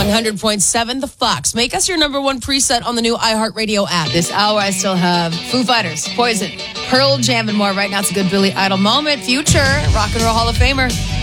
100.7 The Fox. Make us your number one preset on the new iHeartRadio app. This hour, I still have Foo Fighters, Poison, Pearl Jam, and more. Right now, it's a good Billy Idol moment. Future, Rock and Roll Hall of Famer.